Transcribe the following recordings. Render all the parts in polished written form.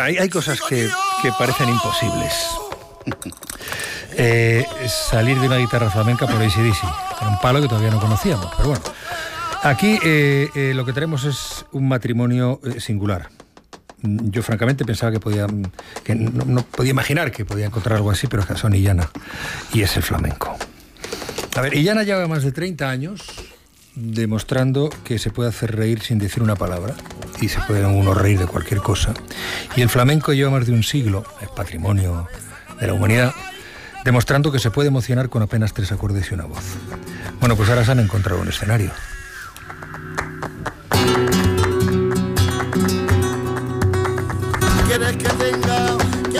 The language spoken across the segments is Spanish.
Hay cosas que parecen imposibles. Salir de una guitarra flamenca por AC/DC. Era un palo que todavía no conocíamos, pero bueno. Aquí lo que tenemos es un matrimonio singular. Yo francamente pensaba que no podía imaginar que podía encontrar algo así, pero es que son Illana, y es el flamenco. A ver, Illana lleva más de 30 años demostrando que se puede hacer reír sin decir una palabra, y se puede uno reír de cualquier cosa. Y el flamenco lleva más de un siglo, es patrimonio de la humanidad, demostrando que se puede emocionar con apenas 3 acordes y una voz. Bueno, pues ahora se han encontrado un escenario. ¿Quieres que tenga?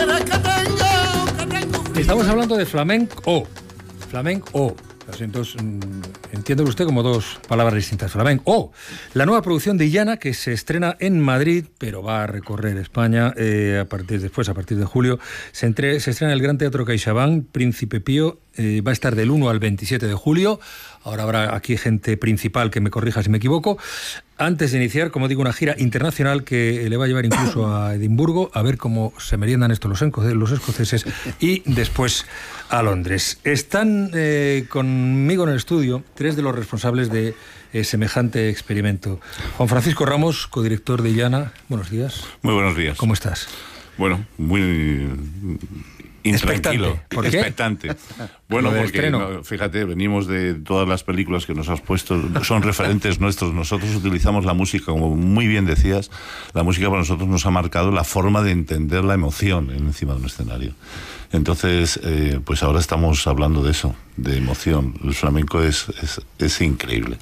Estamos hablando de flamenco. Flamenco. Entonces, entiende usted como 2 palabras distintas. Flamenco. La nueva producción de Illana, que se estrena en Madrid, pero va a recorrer España a partir de julio. Se estrena en el Gran Teatro CaixaBank, Príncipe Pío. Va a estar del 1 al 27 de julio. Ahora habrá aquí gente principal que me corrija si me equivoco. Antes de iniciar, como digo, una gira internacional que le va a llevar incluso a Edimburgo, a ver cómo se meriendan esto los escoceses, y después a Londres. Están conmigo en el estudio 3 de los responsables de semejante experimento. Juan Francisco Ramos, codirector de Illana. Buenos días. Muy buenos días. ¿Cómo estás? Bueno, muy intranquilo. ¿Por qué? Expectante. Bueno, porque fíjate, venimos de todas las películas que nos has puesto, son referentes nuestros. Nosotros utilizamos la música, como muy bien decías, la música para nosotros nos ha marcado la forma de entender la emoción encima de un escenario. Entonces, pues ahora estamos hablando de eso, de emoción. El flamenco es increíble.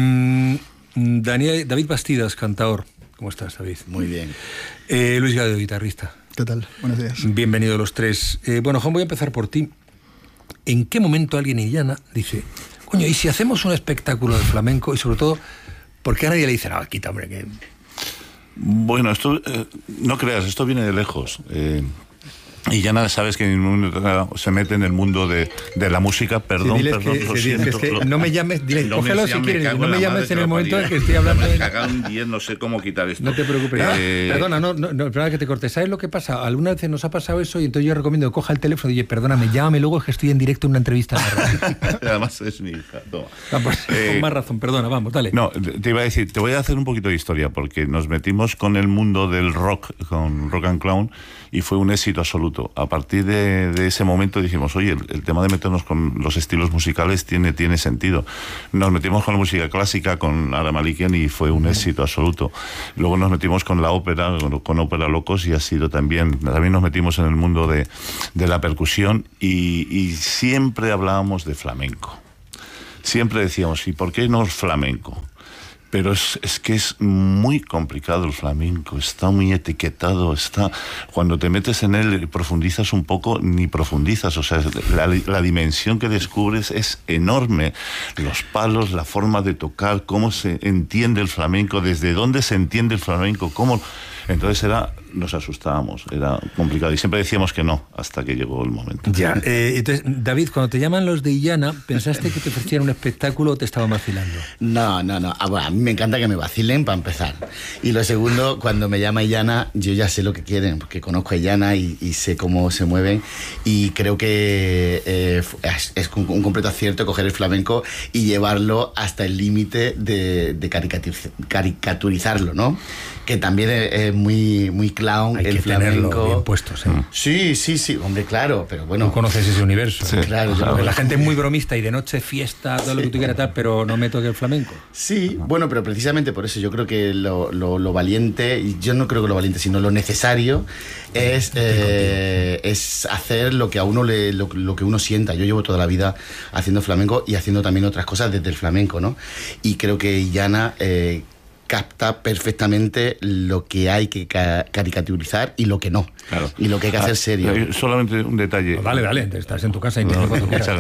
David Bastidas, cantador. ¿Cómo estás, David? Muy bien. Luis Gadeo, guitarrista. ¿Qué tal? Buenos días. Bienvenidos los 3. Bueno, Juan, voy a empezar por ti. ¿En qué momento alguien en Illana dice, coño, y si hacemos un espectáculo de flamenco? Y sobre todo, ¿por qué a nadie le dice, no, quita, hombre, que... Bueno, esto, no creas, esto viene de lejos. Y ya nada, sabes que se mete en el mundo de la música. Perdón, lo siento. No me llames, dile, cógelo si quieres. No me llames en el momento en que estoy hablando. Me cagan bien, no sé cómo quitar esto. No te preocupes. Perdona, perdona que te corte. ¿Sabes lo que pasa? Alguna vez nos ha pasado eso y entonces yo recomiendo que coja el teléfono y dice, perdóname, llámame luego, es que estoy en directo en una entrevista. Además es mi hija. Toma. Pues, con más razón, perdona, vamos, dale. No, te iba a decir, te voy a hacer un poquito de historia, porque nos metimos con el mundo del rock, con Rock and Clown, y fue un éxito absoluto. A partir de ese momento dijimos, oye, el tema de meternos con los estilos musicales tiene sentido. Nos metimos con la música clásica, con Ara Malikian, y fue un éxito absoluto. Luego nos metimos con la ópera, con Ópera Locos, y ha sido también nos metimos en el mundo de la percusión, y siempre hablábamos de flamenco. Siempre decíamos, ¿y por qué no flamenco? Pero es que es muy complicado el flamenco, está muy etiquetado, cuando te metes en él y profundizas un poco, ni profundizas, o sea, la dimensión que descubres es enorme. Los palos, la forma de tocar, cómo se entiende el flamenco, desde dónde se entiende el flamenco, cómo... Entonces nos asustábamos, era complicado y siempre decíamos que no, hasta que llegó el momento. Ya, entonces, David, cuando te llaman los de Illana, ¿pensaste que te ofrecían un espectáculo o te estaban vacilando? No. A mí me encanta que me vacilen, para empezar. Y lo segundo, cuando me llama Illana, yo ya sé lo que quieren, porque conozco a Illana y sé cómo se mueven, y creo que es un completo acierto coger el flamenco y llevarlo hasta el límite de caricaturizarlo, ¿no? Que también es muy clown. Hay el que flamenco. Tenerlo bien puestos, ¿eh? Sí, hombre, claro, pero bueno. Tú conoces ese universo. Sí, claro. La gente es muy bromista y de noche fiesta, todo lo que tú quieras tal, pero no me toque el flamenco. Sí, bueno, pero precisamente por eso yo creo que lo valiente, y yo no creo que lo valiente, sino lo necesario es hacer lo que a uno lo que uno sienta. Yo llevo toda la vida haciendo flamenco y haciendo también otras cosas desde el flamenco, ¿no? Y creo que Illana capta perfectamente lo que hay que caricaturizar y lo que no. Claro. Y lo que hay que hacer serio. Solamente un detalle. Dale, estás en tu casa y cuando quieras.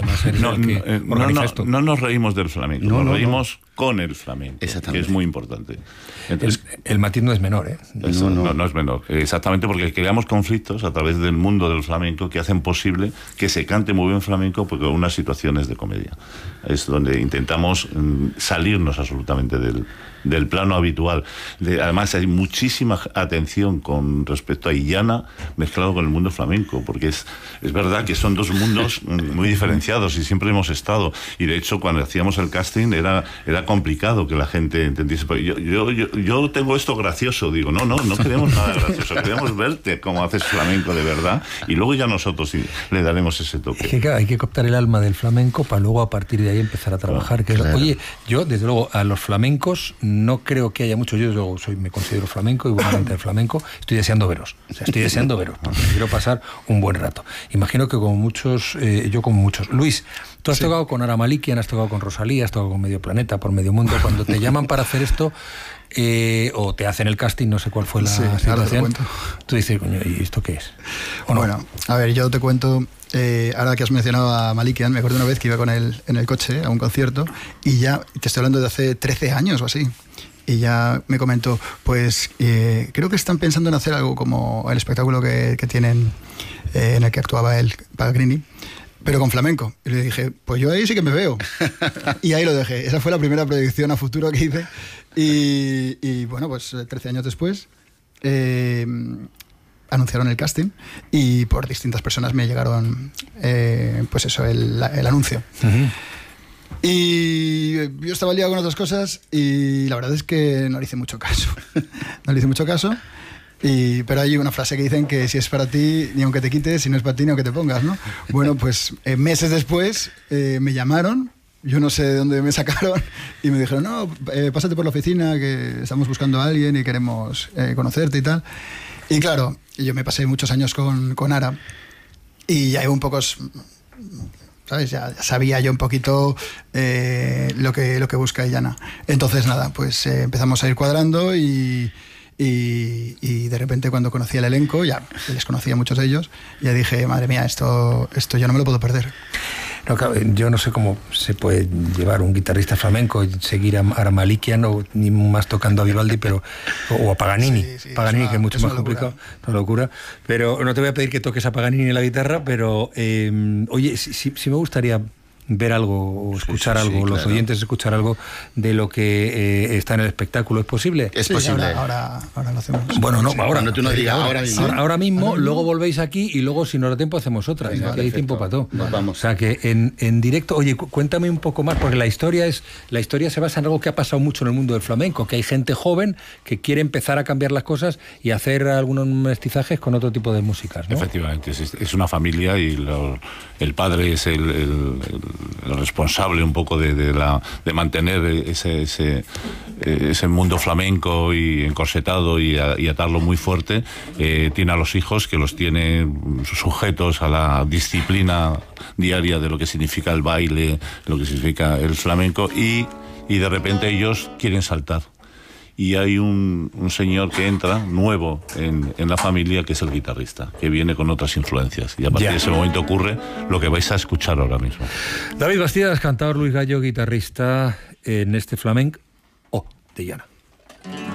No nos reímos del flamenco, nos reímos con el flamenco, que es muy importante. Entonces, el matiz no es menor, ¿eh? No es menor. Exactamente, porque creamos conflictos a través del mundo del flamenco que hacen posible que se cante muy bien flamenco, porque con unas situaciones de comedia. Es donde intentamos salirnos absolutamente del del plano habitual. Además hay muchísima atención con respecto a Illana mezclado con el mundo flamenco, porque es verdad que son dos mundos muy diferenciados y siempre hemos estado, y de hecho cuando hacíamos el casting era complicado que la gente entendiese. Yo tengo esto gracioso, digo, no queremos nada gracioso, queremos verte cómo haces flamenco de verdad, y luego ya nosotros le daremos ese toque. Es que claro, hay que captar el alma del flamenco para luego a partir de ahí empezar a trabajar. Claro. Oye, yo desde luego a los flamencos no creo que haya muchos. Yo me considero flamenco y buenamente del flamenco. Estoy deseando veros. Estoy deseando veros, porque quiero pasar un buen rato. Imagino que como muchos, yo como muchos. Luis, tú has tocado con Ara Malikian, has tocado con Rosalía, has tocado con Medio Planeta, por Medio Mundo. Cuando te llaman para hacer esto, o te hacen el casting, no sé cuál fue la situación, tú dices, coño, ¿y esto qué es? ¿O no? Bueno, a ver, yo te cuento, ahora que has mencionado a Malikian, me acuerdo una vez que iba con él en el coche a un concierto, y ya, te estoy hablando de hace 13 años o así, y ya me comentó, pues creo que están pensando en hacer algo como el espectáculo que tienen, en el que actuaba él, Pellegrini, pero con flamenco. Y le dije, pues yo ahí sí que me veo. Y ahí lo dejé. Esa fue la primera proyección a futuro que hice. Y bueno, pues 13 años después anunciaron el casting y por distintas personas me llegaron, pues eso, el anuncio. Uh-huh. Y yo estaba liado con otras cosas y la verdad es que no le hice mucho caso. Pero hay una frase que dicen que si es para ti, ni aunque te quites, si no es para ti, ni aunque te pongas, ¿no? Bueno, pues meses después me llamaron, yo no sé de dónde me sacaron, y me dijeron, no, pásate por la oficina, que estamos buscando a alguien y queremos conocerte y tal. Y claro, yo me pasé muchos años con Ara y ya hay un poco... ¿Sabes? Ya sabía yo un poquito lo que busca Illana. Entonces, nada, pues empezamos a ir cuadrando y de repente cuando conocí el elenco, ya les conocía a muchos de ellos, ya dije, madre mía, esto yo no me lo puedo perder. No, yo no sé cómo se puede llevar un guitarrista flamenco y seguir a Ara Malikian, o ni más tocando a Vivaldi, o a Paganini. Sí, Paganini, que es mucho más complicado, una locura. Pero no te voy a pedir que toques a Paganini en la guitarra, pero oye, sí me gustaría ver algo o escuchar algo, los oyentes escuchar algo de lo que está en el espectáculo. ¿Es posible? Es posible. Ahora lo hacemos. Bueno, no, ahora. Cuando tú nos digas ahora mismo. Ahora mismo, luego volvéis aquí y luego, si nos da tiempo, hacemos otra. Venga, aquí hay tiempo para todo. Nos vamos. O sea, que en directo, oye, cuéntame un poco más, porque la historia se basa en algo que ha pasado mucho en el mundo del flamenco, que hay gente joven que quiere empezar a cambiar las cosas y hacer algunos mestizajes con otro tipo de músicas, ¿no? Efectivamente, es una familia y el padre es el responsable un poco de mantener ese mundo flamenco y encorsetado y atarlo muy fuerte. Tiene a los hijos, que los tiene sujetos a la disciplina diaria de lo que significa el baile, lo que significa el flamenco, y de repente ellos quieren saltar. Y hay un señor que entra nuevo en la familia, que es el guitarrista, que viene con otras influencias. Y a partir de ese momento ocurre lo que vais a escuchar ahora mismo. David Bastidas, cantador, Luis Gallo, guitarrista en este flamenco de Illana.